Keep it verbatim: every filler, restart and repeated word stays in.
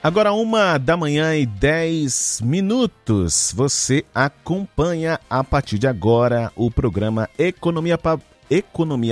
Agora uma da manhã e dez minutos. Você acompanha a partir de agora o programa Economia, pa... Economia